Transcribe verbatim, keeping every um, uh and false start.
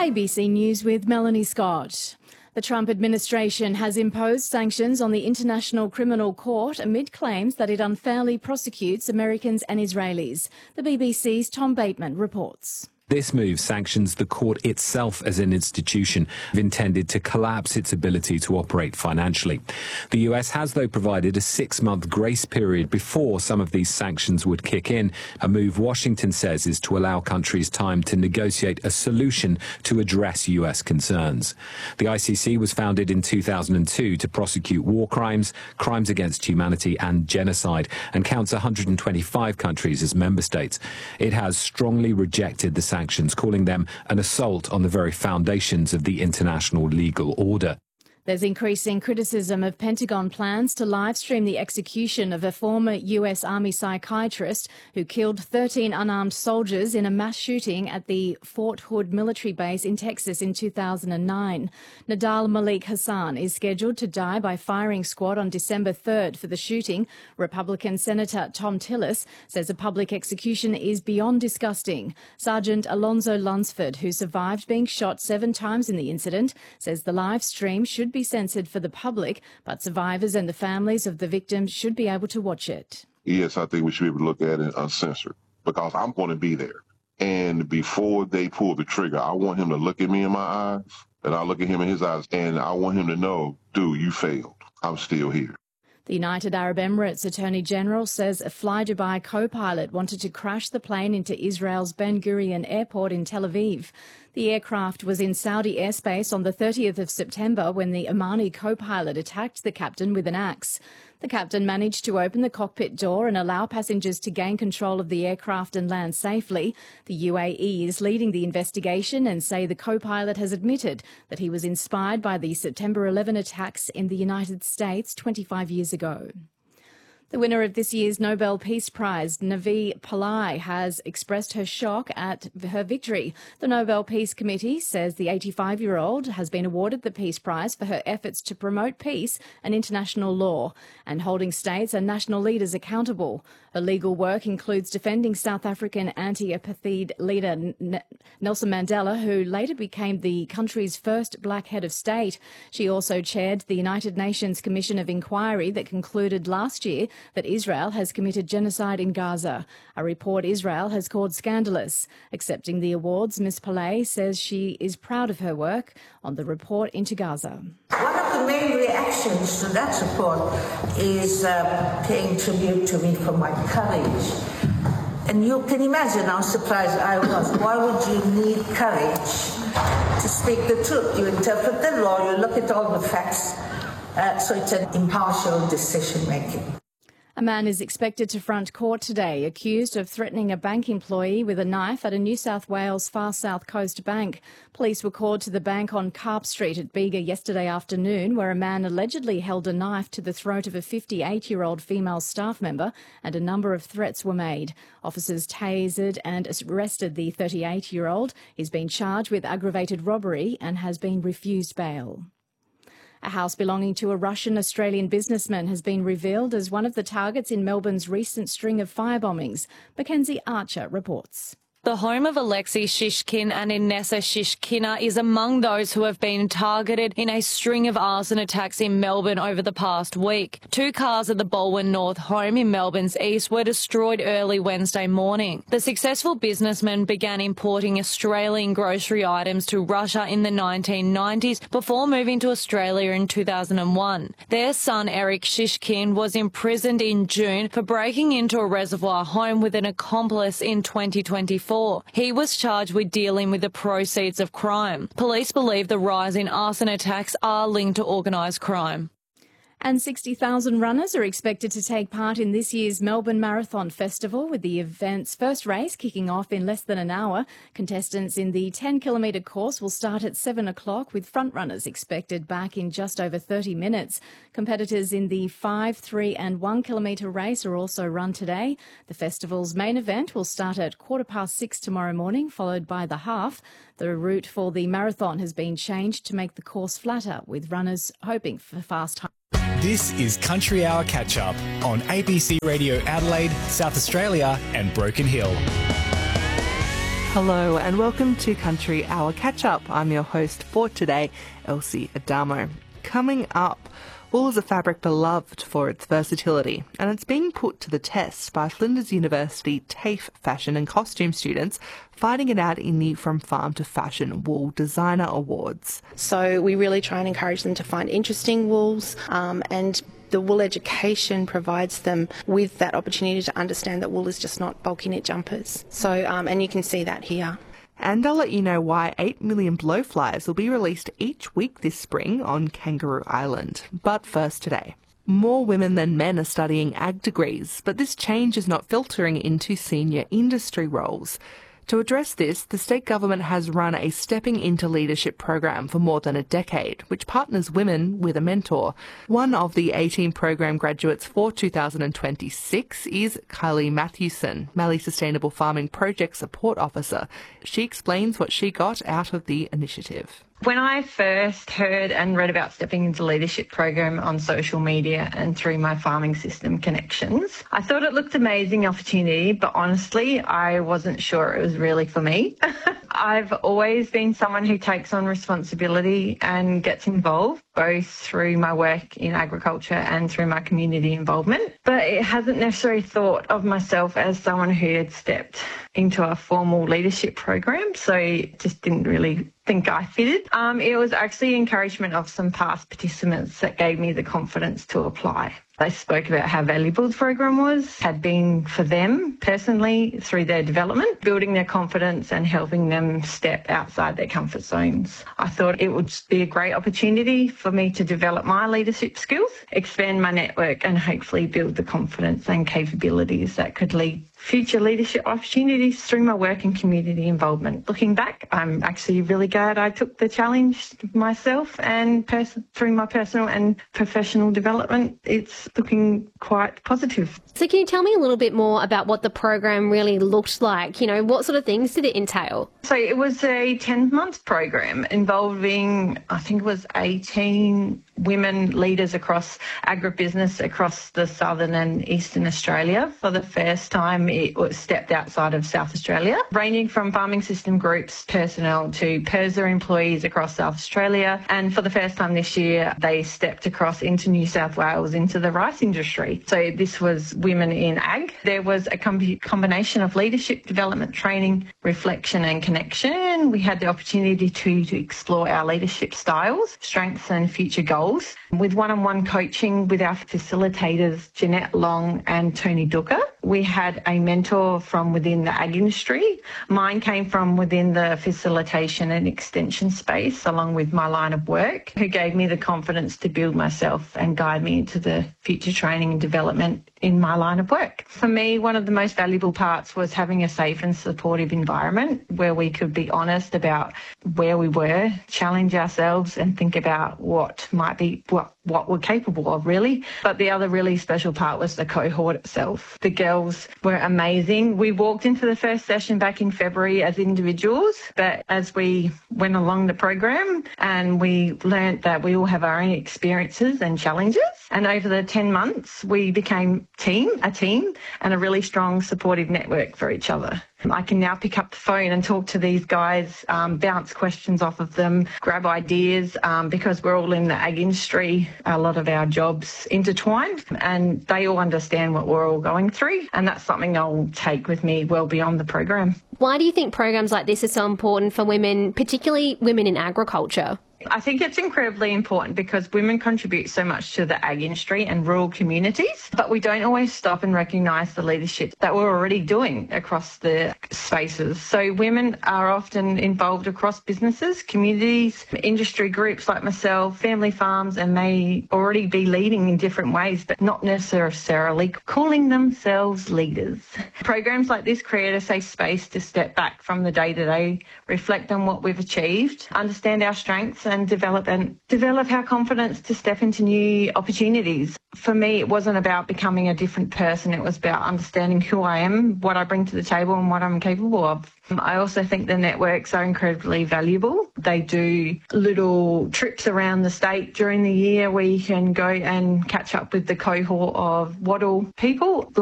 A B C News with Melanie Scott. The Trump administration has imposed sanctions on the International Criminal Court amid claims that it unfairly prosecutes Americans and Israelis. The B B C's Tom Bateman reports. This move sanctions the court itself as an institution intended to collapse its ability to operate financially. The U S has, though, provided a six-month grace period before some of these sanctions would kick in, a move Washington says is to allow countries time to negotiate a solution to address U S concerns. The I C C was founded in two thousand two to prosecute war crimes, crimes against humanity and genocide, and counts one hundred twenty-five countries as member states. It has strongly rejected the sanctions Sanctions, calling them an assault on the very foundations of the international legal order. There's increasing criticism of Pentagon plans to live stream the execution of a former U S Army psychiatrist who killed thirteen unarmed soldiers in a mass shooting at the Fort Hood military base in Texas in two thousand nine. Nadal Malik Hassan is scheduled to die by firing squad on December third for the shooting. Republican Senator Tom Tillis says a public execution is beyond disgusting. Sergeant Alonzo Lunsford, who survived being shot seven times in the incident, says the live stream should be censored for the public, but survivors and the families of the victims should be able to watch it. Yes, I think we should be able to look at it uncensored, because I'm going to be there. And before they pull the trigger, I want him to look at me in my eyes, and I look at him in his eyes, and I want him to know, dude, you failed. I'm still here. The United Arab Emirates Attorney General says a Fly Dubai co-pilot wanted to crash the plane into Israel's Ben Gurion airport in Tel Aviv. The aircraft was in Saudi airspace on the thirtieth of September when the Omani co-pilot attacked the captain with an axe. The captain managed to open the cockpit door and allow passengers to gain control of the aircraft and land safely. The U A E is leading the investigation and say the co-pilot has admitted that he was inspired by the September eleventh attacks in the United States twenty-five years ago. The winner of this year's Nobel Peace Prize, Navi Pillai, has expressed her shock at her victory. The Nobel Peace Committee says the eighty-five-year-old has been awarded the Peace Prize for her efforts to promote peace and international law and holding states and national leaders accountable. Her legal work includes defending South African anti-apartheid leader Nelson Mandela, who later became the country's first black head of state. She also chaired the United Nations Commission of Inquiry that concluded last year that Israel has committed genocide in Gaza, a report Israel has called scandalous. Accepting the awards, Miz Pillai says she is proud of her work on the report into Gaza. One of the main reactions to that report is uh, paying tribute to me for my courage. And you can imagine how surprised I was. Why would you need courage to speak the truth? You interpret the law, you look at all the facts, uh, so it's an impartial decision-making. A man is expected to front court today, accused of threatening a bank employee with a knife at a New South Wales far south coast bank. Police were called to the bank on Carp Street at Bega yesterday afternoon, where a man allegedly held a knife to the throat of a fifty-eight-year-old female staff member, and a number of threats were made. Officers tasered and arrested the thirty-eight-year-old. He's been charged with aggravated robbery and has been refused bail. A house belonging to a Russian-Australian businessman has been revealed as one of the targets in Melbourne's recent string of firebombings. Mackenzie Archer reports. The home of Alexei Shishkin and Inessa Shishkina is among those who have been targeted in a string of arson attacks in Melbourne over the past week. Two cars at the Balwyn North home in Melbourne's east were destroyed early Wednesday morning. The successful businessman began importing Australian grocery items to Russia in the nineteen nineties before moving to Australia in two thousand one. Their son Eric Shishkin was imprisoned in June for breaking into a reservoir home with an accomplice in twenty twenty-four. He was charged with dealing with the proceeds of crime. Police believe the rise in arson attacks are linked to organised crime. And sixty thousand runners are expected to take part in this year's Melbourne Marathon Festival, with the event's first race kicking off in less than an hour. Contestants in the ten kilometre course will start at seven o'clock, with front-runners expected back in just over thirty minutes. Competitors in the five, three and one kilometre race are also run today. The festival's main event will start at quarter past six tomorrow morning, followed by the half. The route for the marathon has been changed to make the course flatter, with runners hoping for fast time. This is Country Hour Catch Up on A B C Radio Adelaide, South Australia and Broken Hill. Hello and welcome to Country Hour Catch-Up. I'm your host for today, Elsie Adamo. Coming up, wool is a fabric beloved for its versatility, and it's being put to the test by Flinders University TAFE fashion and costume students fighting it out in the From Farm to Fashion Wool Designer Awards. So we really try and encourage them to find interesting wools, um, and the wool education provides them with that opportunity to understand that wool is just not bulky knit jumpers. So, um, and you can see that here. And I'll let you know why eight million blowflies will be released each week this spring on Kangaroo Island. But first today. More women than men are studying ag degrees, but this change is not filtering into senior industry roles. To address this, the state government has run a Stepping Into Leadership program for more than a decade, which partners women with a mentor. One of the eighteen program graduates for two thousand twenty-six is Kylie Matthewson, Mallee Sustainable Farming Project Support Officer. She explains what she got out of the initiative. When I first heard and read about Stepping Into Leadership program on social media and through my farming system connections, I thought it looked an amazing opportunity, but honestly, I wasn't sure it was really for me. I've always been someone who takes on responsibility and gets involved, both through my work in agriculture and through my community involvement. But it hasn't necessarily thought of myself as someone who had stepped into a formal leadership program, so it just didn't really think I fitted. Um, it was actually encouragement of some past participants that gave me the confidence to apply. They spoke about how valuable the program was, had been for them personally through their development, building their confidence and helping them step outside their comfort zones. I thought it would be a great opportunity for me to develop my leadership skills, expand my network and hopefully build the confidence and capabilities that could lead future leadership opportunities through my work and community involvement. Looking back, I'm actually really glad I took the challenge myself, and pers- through my personal and professional development, it's looking quite positive. So can you tell me a little bit more about what the program really looked like? You know, what sort of things did it entail? So it was a ten-month program involving, I think it was eighteen women leaders across agribusiness across the southern and eastern Australia. For the first time, it was stepped outside of South Australia, ranging from farming system groups personnel to PIRSA employees across South Australia. And for the first time this year, they stepped across into New South Wales, into the rice industry. So this was women in ag. There was a com- combination of leadership development training, reflection and connection. We had the opportunity to, to explore our leadership styles, strengths and future goals, with one-on-one coaching with our facilitators, Jeanette Long and Tony Ducker. We had a mentor from within the ag industry. Mine came from within the facilitation and extension space, along with my line of work, who gave me the confidence to build myself and guide me into the future training and development in my line of work. For me, one of the most valuable parts was having a safe and supportive environment where we could be honest about where we were, challenge ourselves and think about what might be, what, what we're capable of, really. But the other really special part was the cohort itself. The girls were amazing. We walked into the first session back in February as individuals, but as we went along the program and we learnt that we all have our own experiences and challenges, and over the ten months we became team, a team and a really strong supportive network for each other. I can now pick up the phone and talk to these guys, um, bounce questions off of them, grab ideas, um, because we're all in the ag industry, a lot of our jobs intertwined, and they all understand what we're all going through, and that's something I'll take with me well beyond the program. Why do you think programs like this are so important for women, particularly women in agriculture? I think it's incredibly important because women contribute so much to the ag industry and rural communities, but we don't always stop and recognise the leadership that we're already doing across the spaces. So women are often involved across businesses, communities, industry groups like myself, family farms, and may already be leading in different ways, but not necessarily calling themselves leaders. Programs like this create a safe space to step back from the day-to-day, reflect on what we've achieved, understand our strengths, and develop and develop our confidence to step into new opportunities. For me, it wasn't about becoming a different person. It was about understanding who I am, what I bring to the table, and what I'm capable of. I also think the networks are incredibly valuable. They do little trips around the state during the year where you can go and catch up with the cohort of Wattle people.